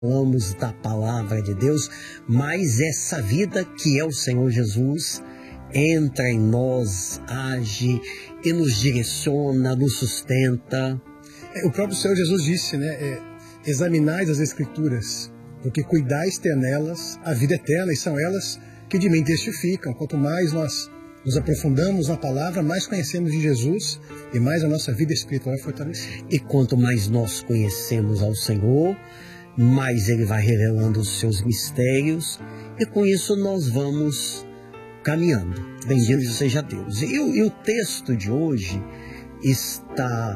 falamos da palavra de Deus, mais essa vida que é o Senhor Jesus entra em nós, age e nos direciona, nos sustenta. O próprio Senhor Jesus disse, né? Examinais as Escrituras, porque cuidais ter nelas a vida eterna, e são elas que de mim testificam. Quanto mais nós nos aprofundamos na palavra, mais conhecemos de Jesus e mais a nossa vida espiritual é fortalecida. E quanto mais nós conhecemos ao Senhor, mais Ele vai revelando os seus mistérios, e com isso nós vamos caminhando. Bendito seja Deus. E o texto de hoje está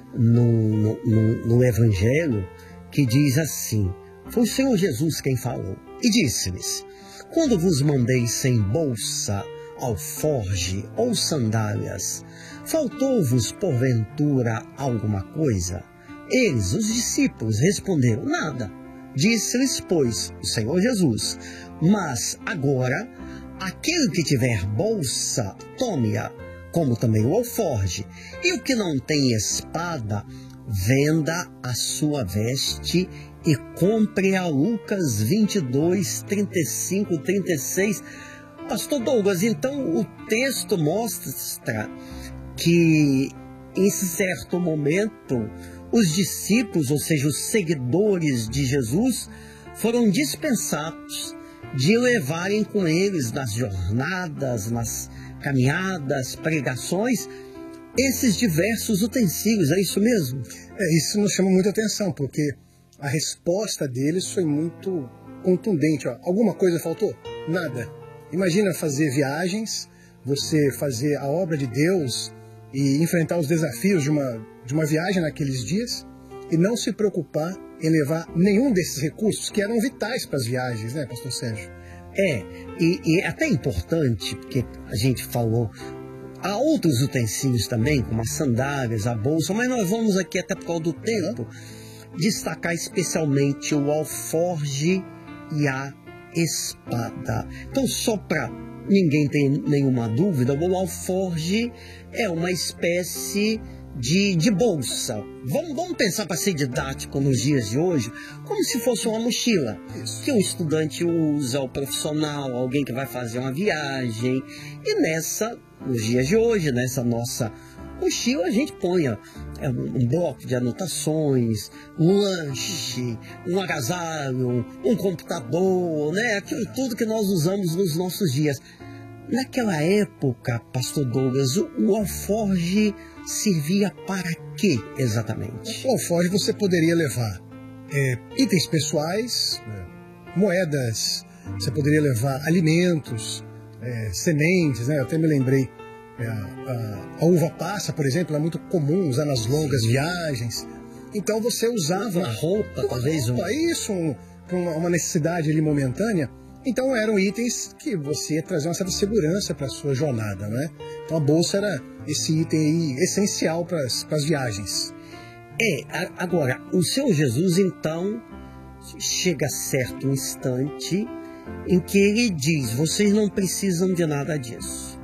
no Evangelho, que diz assim: foi o Senhor Jesus quem falou, e disse-lhes: quando vos mandei sem bolsa, alforge ou sandálias, faltou-vos porventura alguma coisa? Eles, os discípulos, responderam: nada. Disse-lhes, pois, o Senhor Jesus: mas agora, aquele que tiver bolsa, tome-a, como também o alforge, e o que não tem espada, venda a sua veste e compre a. Lucas 22, 35, 36. Pastor Douglas, então o texto mostra que em certo momento os discípulos, ou seja, os seguidores de Jesus, foram dispensados de levarem com eles nas jornadas, nas caminhadas, pregações, esses diversos utensílios. É isso mesmo? Isso nos chama muita atenção, porque a resposta deles foi muito contundente. Alguma coisa faltou? Nada. Imagina fazer viagens, você fazer a obra de Deus e enfrentar os desafios de uma viagem naqueles dias e não se preocupar em levar nenhum desses recursos que eram vitais para as viagens, né, pastor Sérgio? E é até importante, porque a gente falou, há outros utensílios também, como as sandálias, a bolsa, mas nós vamos aqui, até por causa do tempo, destacar especialmente o alforge e a espada. Então, só para ninguém ter nenhuma dúvida, o alforge é uma espécie de bolsa. Vamos pensar, para ser didático nos dias de hoje, como se fosse uma mochila. Isso. Que um estudante usa, o profissional, alguém que vai fazer uma viagem. E nos dias de hoje, nessa nossa mochila, a gente põe um bloco de anotações, um lanche, um agasalho, um computador, né? Aquilo tudo que nós usamos nos nossos dias. Naquela época, pastor Douglas, o alforge servia para quê exatamente? O alforge você poderia levar itens pessoais, moedas, você poderia levar alimentos, sementes, né? Eu até me lembrei, a uva passa, por exemplo, é muito comum usar nas longas viagens. Então você usava uma roupa, talvez isso, uma necessidade ali momentânea. Então eram itens que você ia trazer uma certa segurança para a sua jornada, né? Então a bolsa era esse item aí essencial para as viagens. Agora, o Senhor Jesus, então, chega a certo instante em que ele diz: vocês não precisam de nada disso.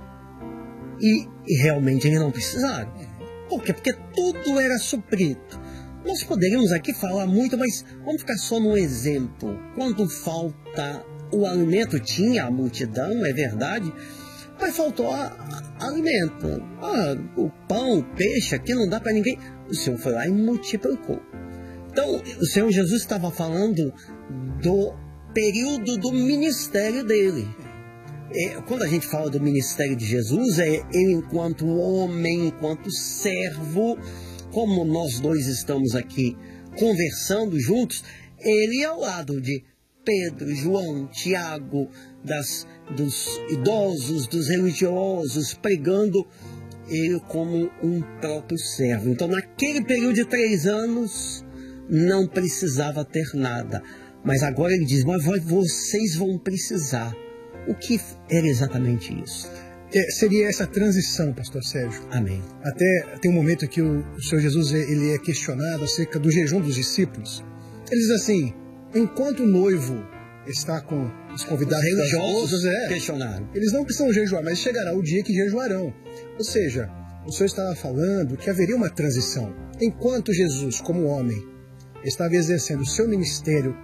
E realmente eles não precisaram. Por quê? Porque tudo era suprido. Nós poderíamos aqui falar muito, mas vamos ficar só num exemplo. Quando falta o alimento, tinha a multidão, é verdade, mas faltou alimento. O pão, o peixe, aqui não dá para ninguém. O Senhor foi lá e multiplicou. Então, o Senhor Jesus estava falando do período do ministério dele. Quando a gente fala do ministério de Jesus, ele enquanto homem, enquanto servo, como nós dois estamos aqui conversando juntos, ele ao lado de Pedro, João, Tiago, dos idosos, dos religiosos, pregando, ele como um próprio servo. Então, naquele período de 3 anos, não precisava ter nada. Mas agora ele diz: mas vocês vão precisar. O que era exatamente isso? Seria essa transição, pastor Sérgio. Amém. Até tem um momento que o Senhor Jesus ele é questionado acerca do jejum dos discípulos. Ele diz assim: enquanto o noivo está com os convidados religiosos, questionaram. Eles não precisam jejuar, mas chegará o dia que jejuarão. Ou seja, o Senhor estava falando que haveria uma transição. Enquanto Jesus, como homem, estava exercendo o seu ministério